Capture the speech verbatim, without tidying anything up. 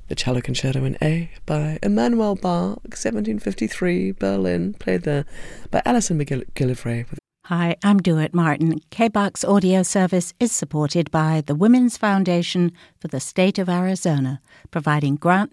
The Cello Concerto in A by Emanuel Bach, seventeen fifty-three, Berlin, played there by Alison McGillivray. Hi, I'm Duet Martin. K B O C's audio service is supported by the Women's Foundation for the State of Arizona, providing grant